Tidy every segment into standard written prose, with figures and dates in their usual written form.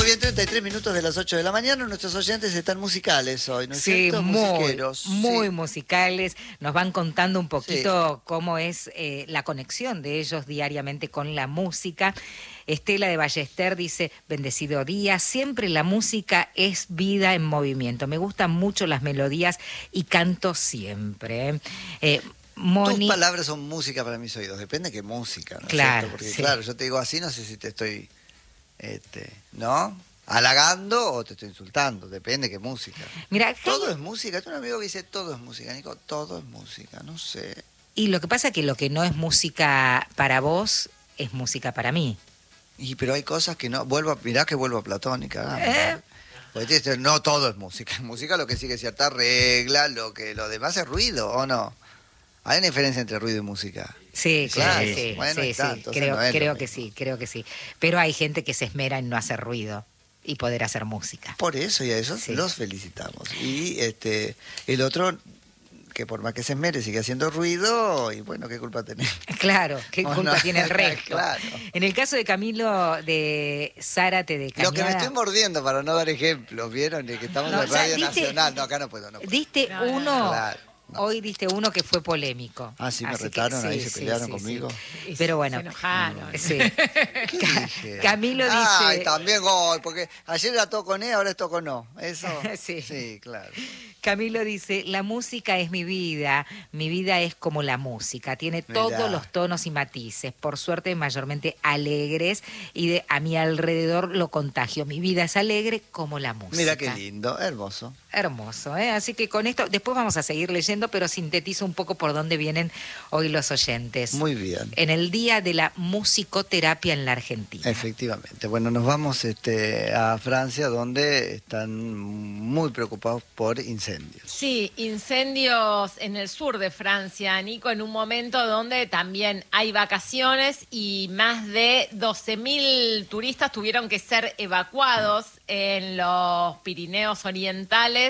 bien, 33 minutos de las 8 de la mañana. Nuestros oyentes están musicales hoy, ¿no es Sí, cierto? Musiqueros. muy Sí. musicales. Nos van contando un poquito cómo es la conexión de ellos diariamente con la música. Estela de Ballester dice, bendecido día, siempre la música es vida en movimiento. Me gustan mucho las melodías y canto siempre. Tus palabras son música para mis oídos. Depende de qué música, ¿no es Claro, cierto? Porque sí. claro, yo te digo así, no sé si te estoy, ¿no? Halagando o te estoy insultando. Depende de qué música. Mira, Todo es música. Tengo un amigo que dice todo es música. Nico, todo es música. No sé. y lo que pasa es que lo que no es música para vos es música para mí. Pero hay cosas que no. Mirá que vuelvo a Platón y cagamos. Pues no todo es música. Música lo que sigue cierta regla, lo demás es ruido, ¿o no? Hay una diferencia entre ruido y música. Sí, Claro, sí, bueno, sí, está, sí. entonces no es lo Creo que mismo. sí, creo que sí. Pero hay gente que se esmera en no hacer ruido y poder hacer música. Por eso y a esos Sí. los felicitamos. Y el otro, que por más que se esmere, sigue haciendo ruido, y bueno, ¿qué culpa tenés? Claro, ¿qué ¿O culpa no? tiene el resto? Claro. En el caso de Camilo de Zárate de Cañada... Lo que me estoy mordiendo para no dar ejemplos, ¿vieron? De que estamos No, en o sea, Radio diste- Nacional. No, acá no puedo. Diste uno, Claro, no. hoy diste uno que fue polémico. Ah, sí, me Así que retaron, ahí sí, se pelearon sí, conmigo. sí. Pero bueno, Se enojaron. sí. ¿Qué dije? Camilo dice... Ay, también gol, porque ayer era todo con E, ahora es todo con O. Eso. Sí. Sí, claro. Camilo dice, la música es mi vida es como la música, tiene Mirá. todos los tonos y matices, por suerte mayormente alegres y a mi alrededor lo contagio, mi vida es alegre como la música. Mira qué lindo, hermoso. Hermoso, ¿eh? Así que con esto, después vamos a seguir leyendo, pero sintetizo un poco por dónde vienen hoy los oyentes. Muy bien. En el Día de la Musicoterapia en la Argentina. Efectivamente. Bueno, nos vamos a Francia, donde están muy preocupados por incendios. Sí, incendios en el sur de Francia, Nico, en un momento donde también hay vacaciones y más de 12.000 turistas tuvieron que ser evacuados en los Pirineos Orientales.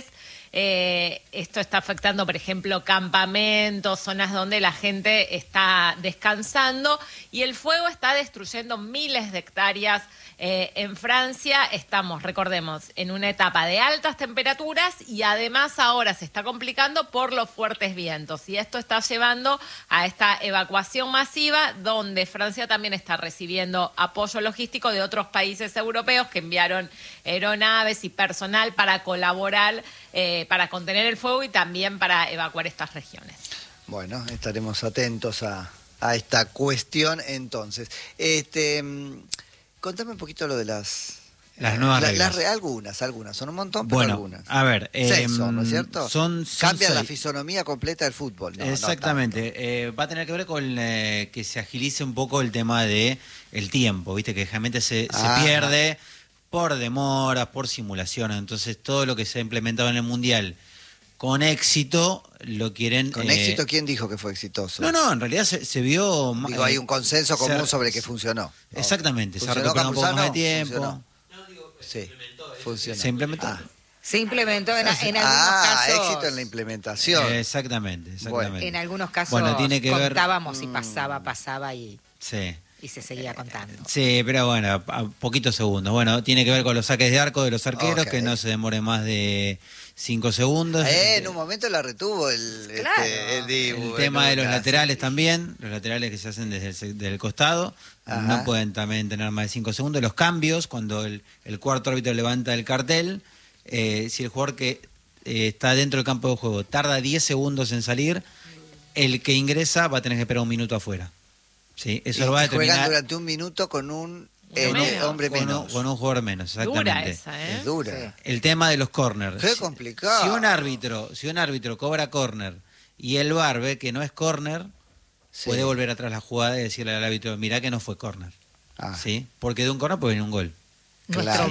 Esto está afectando, por ejemplo, campamentos, zonas donde la gente está descansando y el fuego está destruyendo miles de hectáreas. En Francia estamos, recordemos, en una etapa de altas temperaturas y además ahora se está complicando por los fuertes vientos y esto está llevando a esta evacuación masiva donde Francia también está recibiendo apoyo logístico de otros países europeos que enviaron aeronaves y personal para colaborar, para contener el fuego y también para evacuar estas regiones. Bueno, estaremos atentos a esta cuestión entonces. Contame un poquito lo de las nuevas reglas. Algunas, son un montón, pero Bueno, algunas. a ver, 6 son, ¿no es cierto? Son Cambian la 6. fisonomía completa del fútbol. No, Exactamente, va a tener que ver con que se agilice un poco el tema de el tiempo, viste que generalmente se pierde por demoras, por simulaciones, entonces todo lo que se ha implementado en el Mundial con éxito lo quieren... ¿Con éxito quién dijo que fue exitoso? No, en realidad se vio... Digo, hay un consenso común sobre que funcionó. Exactamente, se ha ¿Funcionó recuperado un poco más de Campuzano? tiempo. Funcionó. Sí, funcionó. Se implementó. Se implementó en algunos casos. Éxito en la implementación. Exactamente. En algunos casos Bueno, tiene que ver... contábamos y pasaba y Sí. se seguía contando. Sí, pero bueno, a poquitos segundos. Bueno, tiene que ver con los saques de arco de los arqueros, Ok. que no se demore más de 5 segundos. En un momento la retuvo el Dibu. El tema de los laterales también, los laterales que se hacen desde el costado, Ajá. no pueden también tener más de 5 segundos. Los cambios, cuando el cuarto árbitro levanta el cartel, si el jugador que está dentro del campo de juego tarda 10 segundos en salir, el que ingresa va a tener que esperar un minuto afuera. ¿Sí? Eso lo va a determinar. Juegan durante un minuto con un hombre con menos. un jugador menos, exactamente. Dura esa, ¿eh? Es dura. Sí. El tema de los corners. Qué complicado. Si un árbitro cobra corner y el VAR ve que no es corner, Sí. puede volver atrás la jugada y decirle al árbitro, mirá que no fue corner. Ah. ¿Sí? Porque de un corner puede venir un gol. Claro.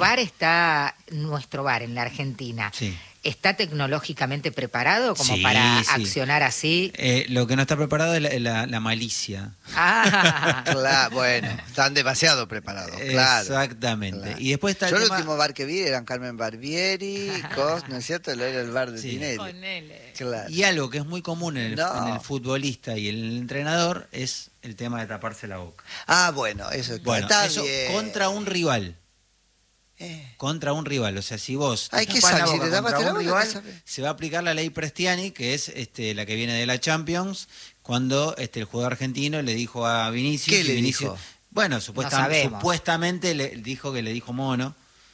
Nuestro bar en la Argentina, Sí. ¿está tecnológicamente preparado como Sí, para sí. accionar así? Lo que no está preparado es la malicia. Ah, Claro, bueno, están demasiado preparados, claro. Exactamente. Claro. Y después está Yo el el tema... último bar que vi eran Carmen Barbieri, ¿no es cierto? Era el bar de Sí. Tinelli. Con él. Claro. Y algo que es muy común en No. el futbolista y el entrenador es el tema de taparse la boca. Bueno, eso Bueno, está eso bien. contra un rival. contra un rival. O sea, si vos Ay, ¿qué tapás la sabes? Si boca te tapaste contra la un boca, rival, ¿qué sabes? se va a aplicar la ley Prestiani, que es la que viene de la Champions, cuando el jugador argentino le dijo a Vinicius... ¿Qué le Vinicius, dijo? Bueno, sabemos. supuestamente le dijo que le dijo mono,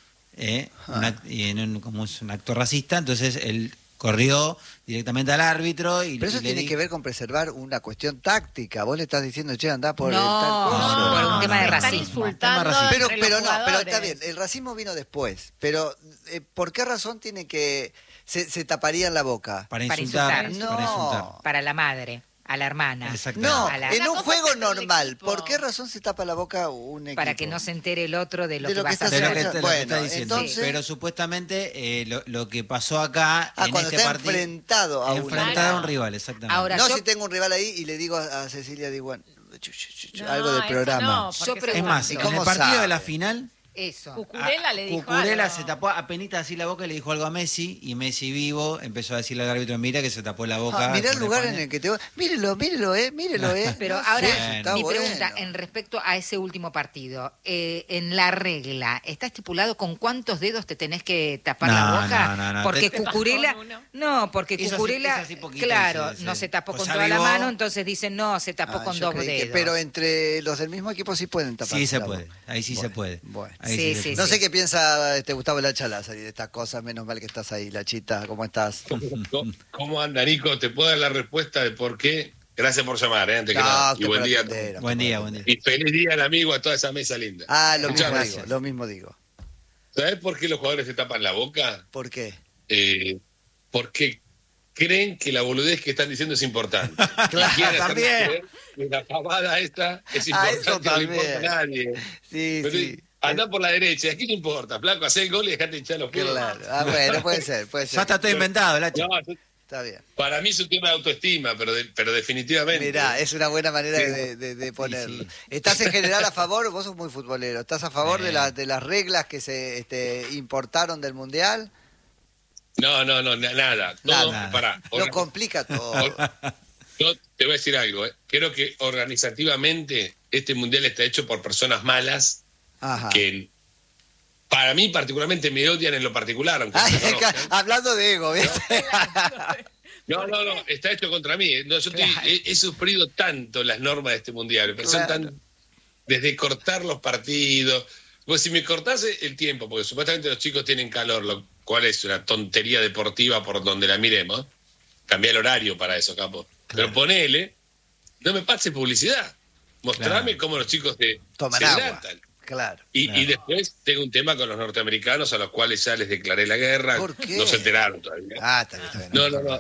como es un acto racista, entonces él corrió directamente al árbitro y Pero eso y le tiene dijo- que ver con preservar una cuestión táctica. Vos le estás diciendo, che, andá por No, tal cosa. no, por un tema de están racismo. insultando Tema Pero, entre los pero no, pero jugadores. está bien, el racismo vino después. Pero, ¿por qué razón tiene que se taparían la boca? para para insultar, insultar. para No. insultar. Para la madre, a la hermana. Exactamente. No, A la- en Una un cosa juego es entre el normal, equipo. ¿por qué razón se tapa la boca un equipo? Para que no se entere el otro de lo que vas a estás De lo hacer. que, haciendo. lo que Bueno, está diciendo. entonces- Pero supuestamente lo que pasó acá en cuando este está partido... enfrentado a un enfrentado a un rival, exactamente. Ahora, No, yo- si tengo un rival ahí y le digo a Cecilia, digo, bueno, No, algo del eso programa. no, Yo porque pregunto- es más, ¿Y en cómo el partido sabe? de la final... Eso. Cucurella le dijo Cucurella algo. se tapó apenita así la boca y le dijo algo a Messi, y Messi vivo empezó a decirle al árbitro, mira que se tapó la boca. Mirá el con lugar España. en el que te voy. Mírelo, mírelo, Pero No ahora, sé, está mi bueno. pregunta, en respecto a ese último partido, en la regla, ¿está estipulado con cuántos dedos te tenés que tapar No, la boca? no, Porque Te- Cucurella, con uno. no, porque Hizo así- Cucurella, hizo así poquito claro, y se- no se tapó pues con toda la avivó. mano, entonces dicen, no, se tapó con Yo dos creí que- dedos. pero entre los del mismo equipo sí pueden tapar. Sí se puede, ahí sí se puede. Bueno. Ahí Sí, se sí, puede. No sé qué piensa Gustavo Lacha Lázaro y de estas cosas, menos mal que estás ahí, Lachita, ¿cómo estás? ¿Cómo anda, Nico? ¿Te puedo dar la respuesta de por qué? Gracias por llamar, antes que nada. Y buen día. Buen día, buen día. Y feliz día al amigo, a toda esa mesa linda. Lo Muchas mismo gracias. digo, lo mismo digo. ¿Sabés por qué los jugadores se tapan la boca? ¿Por qué? Porque creen que la boludez que están diciendo es importante. Claro, Y quieren hacernos también. creer que la pavada esta es Ah, eso importante, no le importa a también. nadie. Sí, Pero sí. andá por la derecha, ¿a quién le importa? Flaco, hacé el gol y dejate hinchar los pies. Claro. Bueno, puede ser. Ya está todo inventado, Lacha. No, Está bien. para mí es un tema de autoestima, pero definitivamente. Mirá, es una buena manera de ponerlo. sí. ¿Estás en general a favor? Vos sos muy futbolero. ¿Estás a favor de las reglas que se importaron del Mundial? No, nada. Todo, Nada. pará. Lo complica todo. Yo te voy a decir algo. Creo que organizativamente este mundial está hecho por personas malas Ajá. que para mí particularmente me odian en lo particular, aunque Ay, no me conozcan. hablando de ego, ¿viste? No, está hecho contra mí. No, yo he sufrido tanto las normas de este mundial. Pero son Claro. tan, desde cortar los partidos. Pues si me cortase el tiempo, porque supuestamente los chicos tienen calor, lo cual es una tontería deportiva por donde la miremos, cambiar el horario para eso, capo. Pero ponele, no me pase publicidad. Mostrame Claro. cómo los chicos se Toman agua. hidratan. Claro. Y después tengo un tema con los norteamericanos a los cuales ya les declaré la guerra. ¿Por qué? No se enteraron todavía. Está bien. No.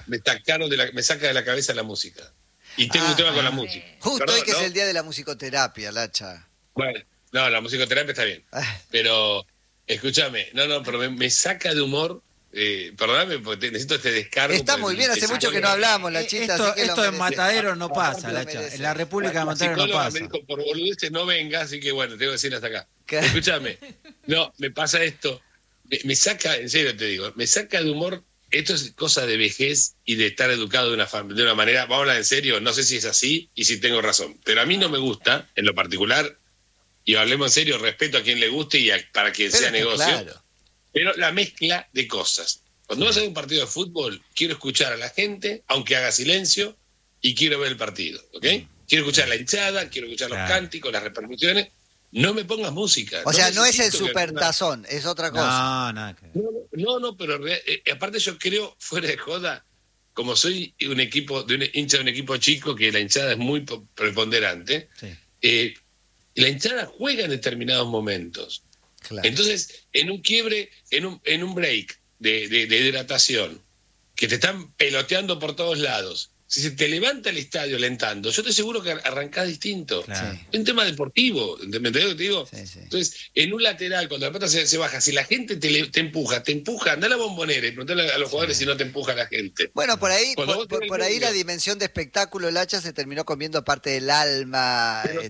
Me saca de la cabeza la música. Y tengo un tema con la música. Justo Perdón, hoy que ¿no? es el día de la musicoterapia, Lacha. Bueno, no, la musicoterapia está bien. Pero, escúchame, pero me saca de humor. Perdóname, porque necesito este descargo. Está porque muy bien, me hace mucho saca- que no hablamos, Lachita. Esto, así que lo esto en merece. Matadero no pasa, Lo Lacha. merece. En la República de La Matadero no psicóloga pasa. me dijo, por boludeces no venga, así que bueno, tengo que decir hasta acá. ¿Qué? Escúchame, me pasa esto. Me saca, en serio te digo, me saca de humor. Esto es cosa de vejez y de estar educado de una manera, vamos a hablar en serio, no sé si es así y si tengo razón, pero a mí no me gusta, en lo particular, y hablemos en serio, respeto a quien le guste y para quien Pero sea está negocio, claro. pero la mezcla de cosas. Cuando vas a ver un partido de fútbol, quiero escuchar a la gente, aunque haga silencio, y quiero ver el partido, ¿ok? Quiero escuchar la hinchada, quiero escuchar los Claro. cánticos, las repercusiones. No me pongas música. O sea, no es el necesito que alguna- supertazón, es otra cosa. No, nada que ver. No, pero aparte yo creo, fuera de joda, como soy un hincha de un equipo chico, que la hinchada es muy preponderante, Sí. la hinchada juega en determinados momentos. Claro. Entonces, en un quiebre, en un break de hidratación, que te están peloteando por todos lados, si se te levanta el estadio alentando, yo estoy seguro que arrancás distinto. Claro. Es un tema deportivo, ¿me entendés lo que te digo? Sí. Entonces, en un lateral, cuando la pelota se baja, si la gente te empuja, anda a la bombonera y preguntale a los jugadores si no te empuja la gente. Bueno, por ahí, Cuando vos tenés por ahí medio. la dimensión de espectáculo, Lacha, se terminó comiendo parte del alma. Pero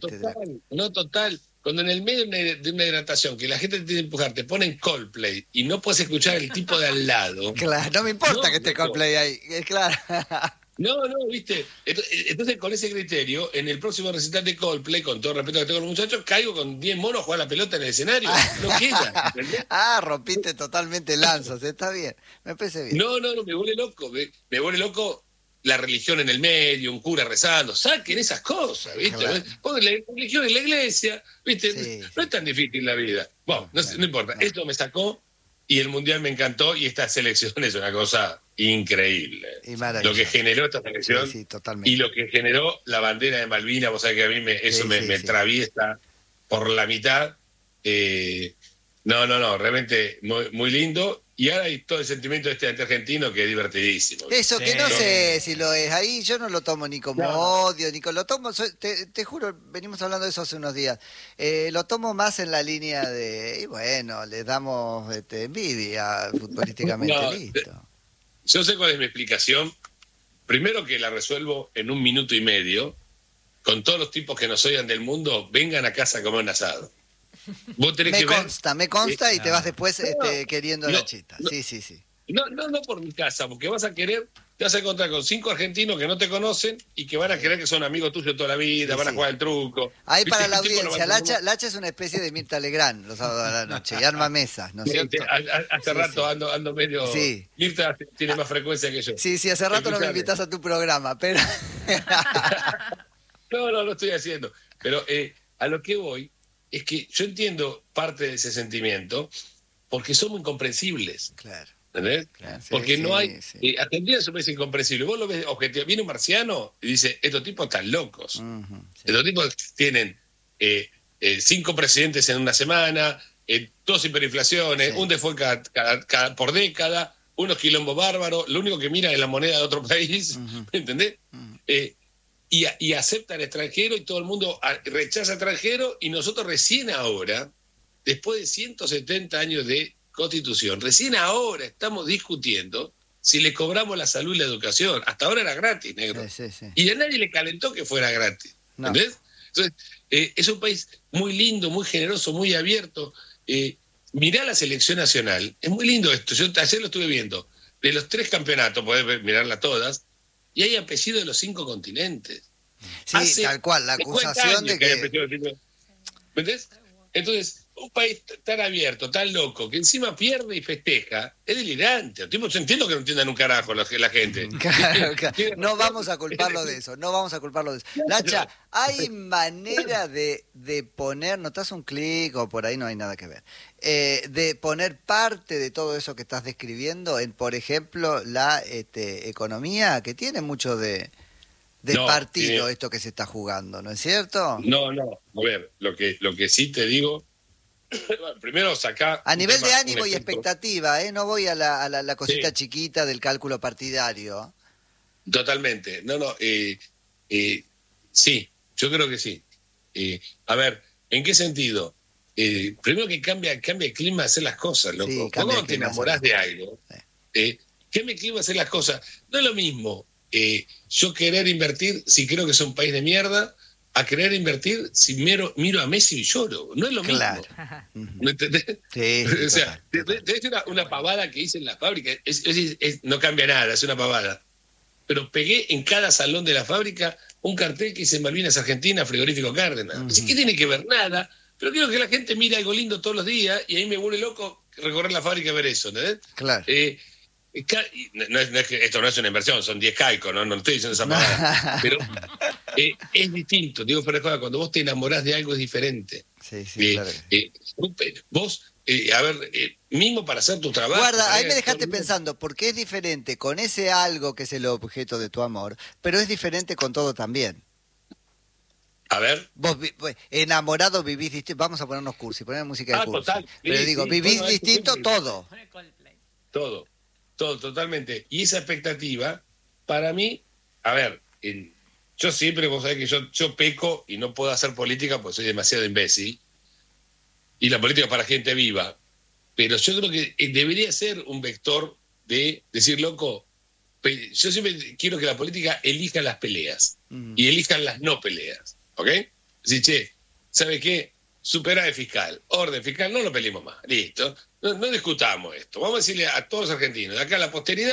total. Cuando en el medio de una hidratación, que la gente te tiene que empujar, te ponen Coldplay y no puedes escuchar el tipo de al lado. Claro, no me importa No, que esté loco. Coldplay ahí, es claro. No, viste. Entonces, con ese criterio, en el próximo recital de Coldplay, con todo el respeto que tengo con los muchachos, caigo con 10 monos a jugar la pelota en el escenario. No queda, ¿entendés? Rompiste totalmente lanzas, está bien. Me parece bien. No, me vuelve loco. Me vuelve loco la religión en el medio, un cura rezando. Saquen esas cosas, ¿viste? Claro. Pongan la religión en la iglesia, ¿viste? Sí, No es tan difícil la vida. Bueno, no importa. Esto me sacó y el Mundial me encantó y esta selección es una cosa increíble. Y maravilloso. Lo que generó esta selección Sí, totalmente. y lo que generó la bandera de Malvinas, vos sabés que a mí me atraviesa por la mitad. Realmente muy, muy lindo. Y ahora hay todo el sentimiento de este argentino que es divertidísimo. Eso, Sí. que no sé si lo es. Ahí yo no lo tomo ni como odio, ni lo tomo, te juro, venimos hablando de eso hace unos días. Lo tomo más en la línea de, y bueno, le damos envidia futbolísticamente, listo. Yo sé cuál es mi explicación. Primero que la resuelvo en 1 minuto y medio. Con todos los tipos que nos oigan del mundo, vengan a casa a comer un asado. Vos tenés que Me consta y te vas después No, queriendo no, la chita. no. Sí. No por mi casa, porque te vas a encontrar con 5 argentinos que no te conocen y que van a creer que son amigos tuyos toda la vida, Sí, van a sí. jugar el truco. Ahí ¿Viste? para la El tipo no audiencia, va a- Lacha es una especie de Mirta Legrand los sábados a la noche y arma mesas, ¿no es cierto? Hace Sí, rato sí. ando medio... Sí. Mirta tiene más frecuencia que yo. Sí, hace rato no me Escuchame. invitas a tu programa, pero... No estoy haciendo. Pero a lo que voy es que yo entiendo parte de ese sentimiento porque somos incomprensibles. Claro. ¿Entendés? Claro, sí, Porque no hay... sí. Argentina es un país incomprensible. Vos lo ves objetivo. Viene un marciano y dice, estos tipos están locos. Ujú, sí. Estos tipos tienen 5 presidentes en una semana, 2 hiperinflaciones, Sí. un default por década, unos quilombos bárbaros, lo único que mira es la moneda de otro país, Ujú. ¿me entendés? Ujú. Y aceptan extranjero y todo el mundo rechaza extranjero y nosotros recién ahora, después de 170 años de constitución, recién ahora estamos discutiendo si le cobramos la salud y la educación. Hasta ahora era gratis, negro. Sí. Y a nadie le calentó que fuera gratis. No. ¿Entendés? Entonces, es un país muy lindo, muy generoso, muy abierto. Mirá la selección nacional. Es muy lindo esto. Yo ayer lo estuve viendo. De los 3 campeonatos, podés mirarlas todas, y hay apellido de los 5 continentes. Sí, Hace tal cual, la 50 acusación de años hay que... apellido de los 5. ¿Me entendés? Entonces, un país tan abierto, tan loco, que encima pierde y festeja, es delirante. Tipo, yo entiendo que no entiendan un carajo la gente. Claro. No vamos a culparlo de eso, Lacha, ¿hay manera de poner, notas un clic o por ahí no hay nada que ver, de poner parte de todo eso que estás describiendo en, por ejemplo, la economía, que tiene mucho de No, partido tiene- esto que se está jugando, ¿no es cierto? No. A ver, lo que sí te digo, primero saca... A un nivel tema, de un ánimo y efecto. expectativa, no voy a la cosita Sí. chiquita del cálculo partidario. Totalmente. Sí, yo creo que sí. A ver, ¿en qué sentido? Primero que cambia el clima de hacer las cosas, loco. Sí, Vos cambia el cuando te clima de enamorás hacer de las algo, Sí. cambia el clima de hacer las cosas. No es lo mismo yo querer invertir si creo que es un país de mierda a querer invertir si miro a Messi y lloro. No es lo mismo. Claro. ¿Me entendés? Sí, O sea, total. es una pavada que hice en la fábrica. No cambia nada, es una pavada. Pero pegué en cada salón de la fábrica un cartel que dice Malvinas Argentina, frigorífico Cárdenas. Así que tiene que ver nada, pero quiero que la gente mire algo lindo todos los días y ahí me vuelve loco recorrer la fábrica y ver eso, ¿entendés? Claro. No es que esto no es una inversión, son 10 calcos, no estoy diciendo esa palabra. Pero es distinto, digo, pero cuando vos te enamorás de algo es diferente. Sí, claro. Vos, mismo para hacer tu trabajo. Guarda, para ahí ir me a dejaste todo el mundo. pensando, porque es diferente con ese algo que es el objeto de tu amor, pero es diferente con todo también. A ver. Vos enamorado vivís distinto, vamos a ponernos cursi, poner música de cursi. Total. Pero Sí, digo, sí, vivís bueno, distinto siempre. todo. Todo, totalmente. Y esa expectativa, para mí, a ver, yo siempre, vos sabés que yo peco y no puedo hacer política porque soy demasiado imbécil. Y la política es para gente viva. Pero yo creo que debería ser un vector de decir, loco, yo siempre quiero que la política elija las peleas y elijan las no peleas. ¿Ok? Decir, che, ¿sabe qué? Superávit fiscal, orden fiscal, no lo peleemos más. Listo. No discutamos esto. Vamos a decirle a todos los argentinos, de acá a la posteridad,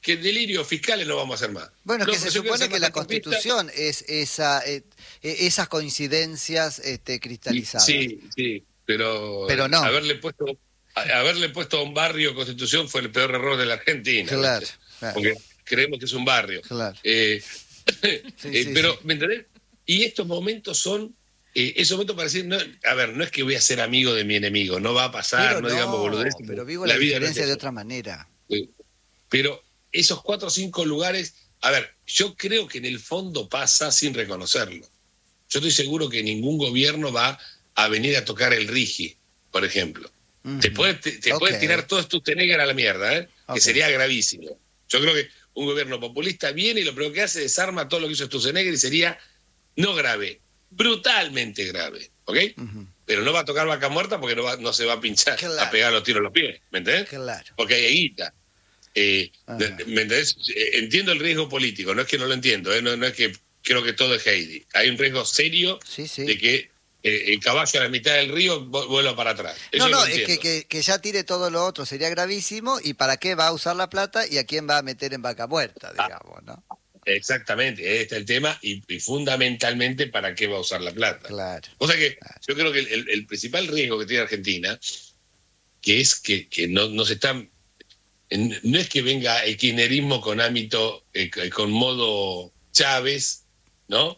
que delirios fiscales no vamos a hacer más. Bueno, No, que se pero yo quiero supone ser que más la catastrofista. Constitución es esas coincidencias cristalizadas. Sí, pero no. haberle puesto a un barrio Constitución fue el peor error de la Argentina. Claro, ¿viste? claro. Porque creemos que es un barrio. Claro. Sí, pero, ¿me entendés? Y estos momentos son, esos momentos para decir, no, a ver, no es que voy a ser amigo de mi enemigo, no va a pasar, Pero no digamos boludeces. pero vivo la vida no es diferencia de eso. otra manera. Pero esos 4 o 5 lugares, a ver, yo creo que en el fondo pasa sin reconocerlo. Yo estoy seguro que ningún gobierno va a venir a tocar el Rigi, por ejemplo. Te puedes tirar todo Sturzenegger a la mierda, que sería gravísimo. Yo creo que un gobierno populista viene y lo primero que hace es desarma todo lo que hizo Sturzenegger y sería no grave, brutalmente grave, ¿ok? Pero no va a tocar Vaca Muerta porque no se va a pinchar, Claro. a pegar los tiros en los pies, ¿me entendés? Claro. Porque hay guita. ¿Me entendés? Entiendo el riesgo político, no es que no lo entiendo, no es que creo que todo es Heidi. Hay un riesgo serio Sí, sí. de que el caballo a la mitad del río vuelva para atrás. Eso No, lo es entiendo. que ya tire todo lo otro sería gravísimo, y para qué va a usar la plata y a quién va a meter en Vaca Muerta, digamos, ¿no? Exactamente, este es el tema y fundamentalmente para qué va a usar la plata. Claro. O sea que yo creo que el principal riesgo que tiene Argentina, que es que no se están... No es que venga el kirchnerismo con ámbito, con modo Chávez, ¿no?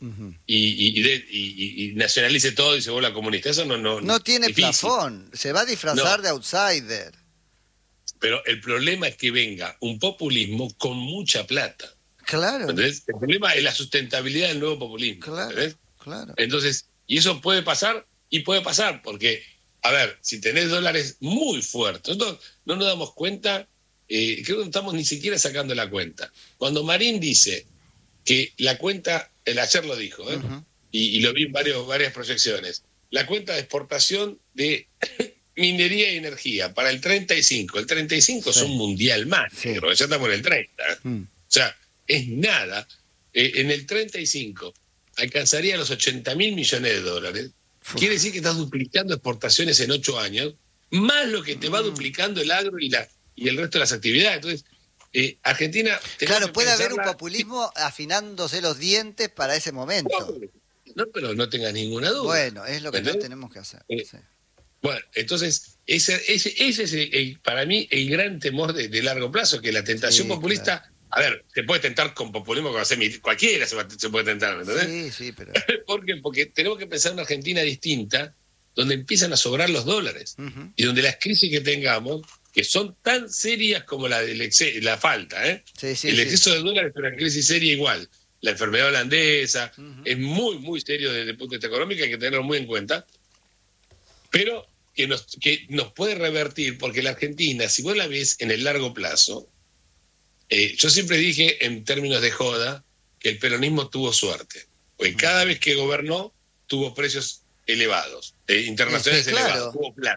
Y nacionalice todo y se vuelva comunista. Eso No tiene difícil. plafón, se va a disfrazar de outsider. Pero el problema es que venga un populismo con mucha plata. Claro, ¿Entendés? El problema es la sustentabilidad del nuevo populismo. claro, ¿entendés? claro. Entonces, y eso puede pasar, porque, a ver, si tenés dólares muy fuertes, nosotros no nos damos cuenta, creo que no estamos ni siquiera sacando la cuenta. Cuando Marín dice que la cuenta, ayer lo dijo, y lo vi en varias proyecciones, la cuenta de exportación de minería y energía para el 35 es un mundial más, negro, ya estamos en el 30. O sea, es nada. En el 35 alcanzaría los 80.000 millones de dólares. Quiere decir que estás duplicando exportaciones en 8 años, más lo que te va duplicando el agro y el resto de las actividades. Entonces, Argentina... Claro, puede haber un populismo afinándose los dientes para ese momento. No, pero no tengas ninguna duda. Bueno, es lo que no ¿entendés? tenemos que hacer. Sí. Bueno, entonces, ese es para mí el gran temor de largo plazo, que la tentación populista... Claro. A ver, te puedes tentar con populismo, cualquiera se puede tentar, ¿me entendés? Sí, pero... ¿Por qué? Porque tenemos que pensar en una Argentina distinta, donde empiezan a sobrar los dólares, y donde las crisis que tengamos, que son tan serias como la falta, el exceso de dólares es una crisis seria igual. La enfermedad holandesa es muy, muy serio desde el punto de vista económico, hay que tenerlo muy en cuenta, pero que nos puede revertir, porque la Argentina, si vos la ves en el largo plazo, yo siempre dije en términos de joda que el peronismo tuvo suerte, porque cada vez que gobernó tuvo precios elevados, internacionales elevados, tuvo plata.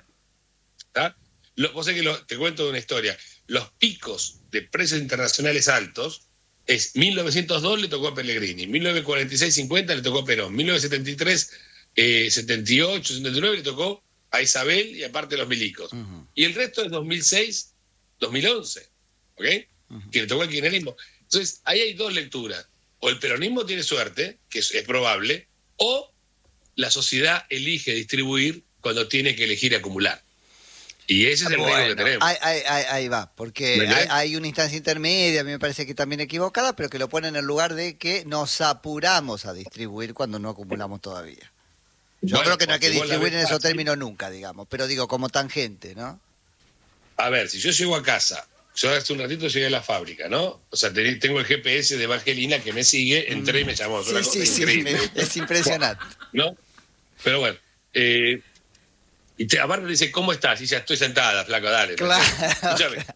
Vos sabés que te cuento una historia, los picos de precios internacionales altos es 1902 le tocó a Pellegrini, 1946-50 le tocó a Perón, 1973, 78, 79 le tocó a Isabel y aparte los milicos. Y el resto es 2006, 2011, ¿ok? Que le tocó al kirchnerismo. Entonces, ahí hay dos lecturas. O el peronismo tiene suerte, que es probable, o la sociedad elige distribuir cuando tiene que elegir acumular. Y ese es el riesgo que tenemos. Ahí va, porque hay una instancia intermedia, a mí me parece que también equivocada, pero que lo pone en el lugar de que nos apuramos a distribuir cuando no acumulamos todavía. Yo creo que no hay que distribuir en esos términos nunca, digamos, pero digo, como tangente, ¿no? A ver, si yo llego a casa, yo hace un ratito llegué a la fábrica, ¿no? O sea, tengo el GPS de Evangelina que me sigue, entré y me llamó. Sí, es impresionante. ¿No? Pero bueno, aparte dice, ¿cómo estás? Y ya estoy sentada, flaco, dale. Claro. Escúchame.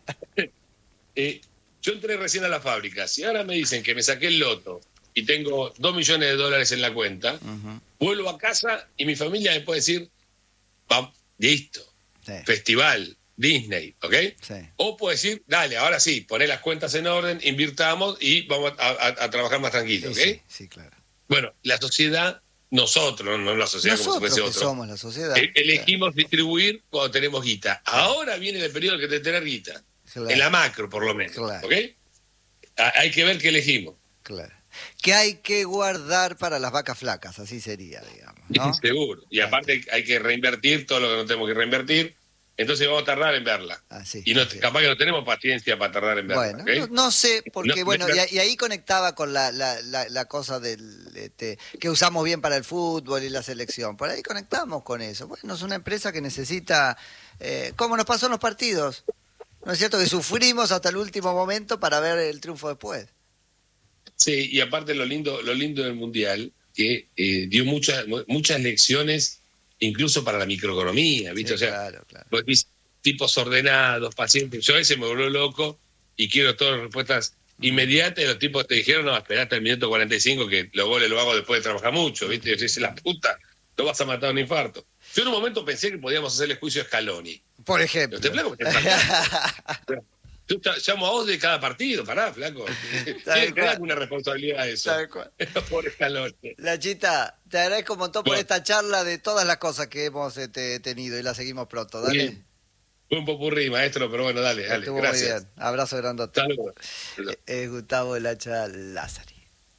Yo entré recién a la fábrica. Si ahora me dicen que me saqué el loto y tengo $2 millones en la cuenta, vuelvo a casa y mi familia me puede decir, listo, festival, Disney, ¿ok? Sí. O puede decir, dale, ahora sí, poné las cuentas en orden, invirtamos y vamos a trabajar más tranquilo, ¿ok? Sí, claro. Bueno, la sociedad, nosotros, no la sociedad como si fuese que otro, somos la sociedad. Elegimos distribuir cuando tenemos guita. Ahora viene el periodo que te tener guita. Claro. En la macro, por lo menos. Claro. ¿Ok? hay que ver qué elegimos. Claro. Que hay que guardar para las vacas flacas, así sería, digamos, ¿no? Seguro. Y aparte hay que reinvertir todo lo que no tenemos que reinvertir. Entonces vamos a tardar en verla. Así, y no, así. capaz que no tenemos paciencia para tardar en verla. Bueno, ¿okay? no sé, porque No, bueno, y ahí conectaba con la cosa del que usamos bien para el fútbol y la selección. Por ahí conectamos con eso. Bueno, es una empresa que necesita, como nos pasó en los partidos, ¿no es cierto? Que sufrimos hasta el último momento para ver el triunfo después. Sí, y aparte lo lindo del Mundial, que dio muchas lecciones, incluso para la microeconomía, ¿viste? Sí, o sea, claro. vos decís, tipos ordenados, pacientes. Yo a veces me volvió loco y quiero todas respuestas inmediatas, y los tipos te dijeron, no, esperate al minuto 45, que los goles lo hago después de trabajar mucho, ¿viste? Y yo decís, la puta, no vas a matar un infarto. Yo en un momento pensé que podíamos hacerle juicio a Scaloni. Por ejemplo. Este flaco me está Yo llamo a vos de cada partido, pará, flaco. Tiene que dar una responsabilidad a eso. Por Scaloni. Nachita, te agradezco un montón por Bueno. esta charla de todas las cosas que hemos tenido y la seguimos pronto. Dale. Bien. Fue un popurrí, maestro, pero bueno, dale, Estuvo gracias. muy bien. Abrazo grandote. Saludos. Gustavo El Hacha Lázari.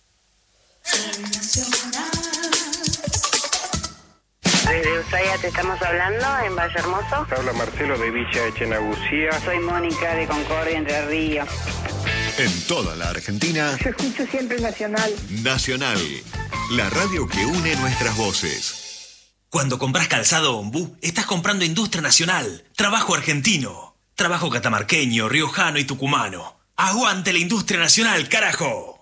Desde Ushuaia te estamos hablando, en Valle Hermoso. Habla Marcelo de Villa Echenagucía. Soy Mónica de Concordia, Entre Ríos. En toda la Argentina, Yo escucho siempre Nacional. Nacional, la radio que une nuestras voces. Cuando compras calzado Ombú, estás comprando industria nacional, trabajo argentino, trabajo catamarqueño, riojano y tucumano. ¡Aguante la industria nacional, carajo!